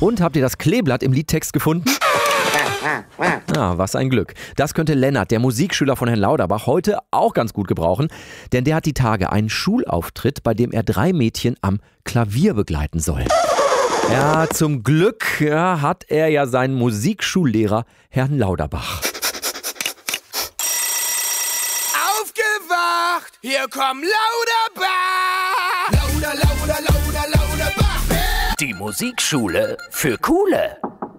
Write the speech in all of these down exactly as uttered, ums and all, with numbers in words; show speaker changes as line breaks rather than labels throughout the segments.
Und habt ihr das Kleeblatt im Liedtext gefunden? Ah, was ein Glück. Das könnte Lennart, der Musikschüler von Herrn Lauterbach, heute auch ganz gut gebrauchen. Denn der hat die Tage einen Schulauftritt, bei dem er drei Mädchen am Klavier begleiten soll. Ja, zum Glück ja, hat er ja seinen Musikschullehrer, Herrn Lauterbach.
Aufgewacht! Hier kommt Lauterbach! Lauter, lauter, lauter, Lauterbach!
Die Musikschule für Coole.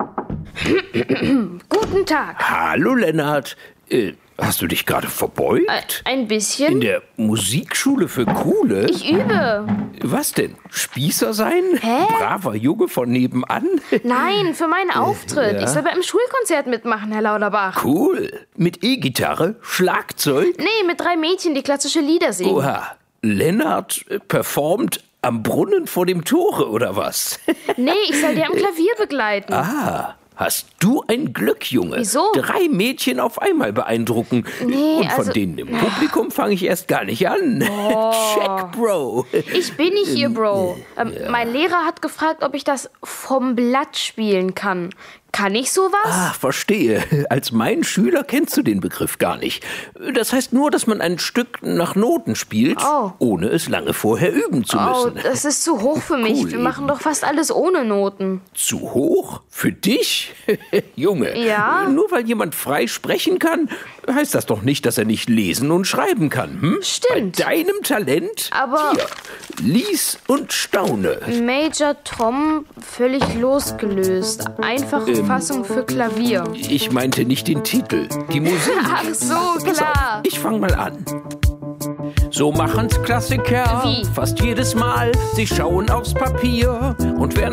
Guten Tag.
Hallo Lennart, äh, hast du dich gerade verbeugt?
Äh, ein bisschen.
In der Musikschule für Coole?
Ich übe.
Was denn? Spießer sein?
Hä?
Braver Junge von nebenan?
Nein, für meinen Auftritt.
ja.
Ich soll bei einem Schulkonzert mitmachen, Herr Lauterbach.
Cool. Mit E-Gitarre, Schlagzeug?
Nee, mit drei Mädchen, die klassische Lieder singen.
Oha, Lennart äh, performt am Brunnen vor dem Tore, oder was?
Nee, ich soll die am Klavier begleiten.
Ah. Hast du ein Glück, Junge?
Wieso?
Drei Mädchen auf einmal beeindrucken.
Nee,
Und von
also-
denen im Publikum fange ich erst gar nicht an.
Oh.
Check, Bro.
Ich bin nicht Ihr Bro. Ähm, Mein Lehrer hat gefragt, ob ich das vom Blatt spielen kann. Kann ich sowas?
Ah, verstehe. Als mein Schüler kennst du den Begriff gar nicht. Das heißt nur, dass man ein Stück nach Noten spielt,
Oh.
ohne es lange vorher üben zu
Oh,
müssen.
das ist zu hoch für mich.
Cool.
Wir machen doch fast alles ohne Noten.
Zu hoch? Für dich? Junge,
Ja?
nur weil jemand frei sprechen kann, heißt das doch nicht, dass er nicht lesen und schreiben kann. Hm?
Stimmt.
Bei deinem Talent?
Aber-
Hier, lies und staune.
Major Tom, völlig losgelöst. Einfache Fassung für Klavier.
Ich meinte nicht den Titel, die Musik.
Ach so,
Pass
klar.
auf, ich fang mal an. So machen's Klassiker
Wie?
fast jedes Mal. Sie schauen aufs Papier und wer